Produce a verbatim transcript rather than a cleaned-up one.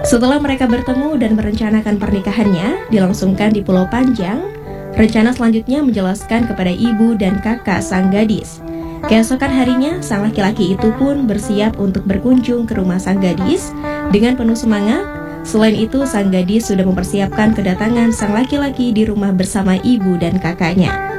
Setelah mereka bertemu dan merencanakan pernikahannya dilangsungkan di Pulau Panjang, rencana selanjutnya menjelaskan kepada ibu dan kakak sang gadis. Keesokan harinya, sang laki-laki itu pun bersiap untuk berkunjung ke rumah sang gadis dengan penuh semangat. Selain itu, sang gadis sudah mempersiapkan kedatangan sang laki-laki di rumah bersama ibu dan kakaknya.